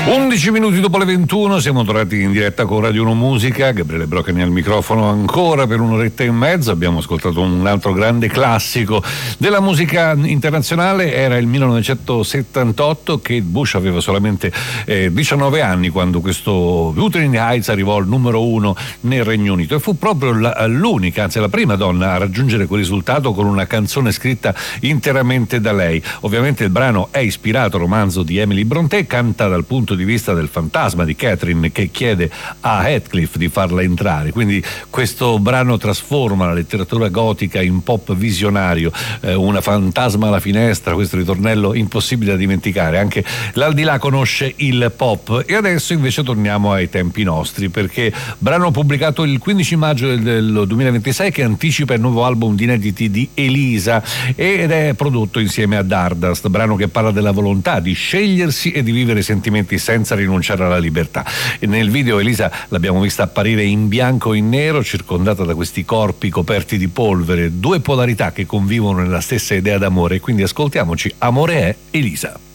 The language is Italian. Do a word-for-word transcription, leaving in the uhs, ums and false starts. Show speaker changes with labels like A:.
A: undici minuti dopo le ventuno siamo tornati in diretta con Radio uno Musica. Gabriele Broccani al microfono ancora per un'oretta e mezzo. Abbiamo ascoltato un altro grande classico della musica internazionale. Era il millenovecentosettantotto. Kate Bush aveva solamente eh, diciannove anni quando questo Wuthering Heights arrivò al numero uno nel Regno Unito, e fu proprio la, l'unica, anzi la prima donna a raggiungere quel risultato con una canzone scritta interamente da lei. Ovviamente il brano è ispirato al romanzo di Emily Brontë, canta dal punto di vista del fantasma di Catherine che chiede a Heathcliff di farla entrare, quindi questo brano trasforma la letteratura gotica in pop visionario, eh, una fantasma alla finestra, questo ritornello impossibile da dimenticare. Anche l'aldilà conosce il pop. E adesso invece torniamo ai tempi nostri, perché brano pubblicato il quindici maggio del, del duemilaventisei che anticipa il nuovo album di inediti di Elisa ed è prodotto insieme a Dardust, brano che parla della volontà di scegliersi e di vivere sentimenti senza rinunciare alla libertà. E nel video Elisa l'abbiamo vista apparire in bianco e in nero, circondata da questi corpi coperti di polvere, due polarità che convivono nella stessa idea d'amore. Quindi ascoltiamoci Amore è Elisa.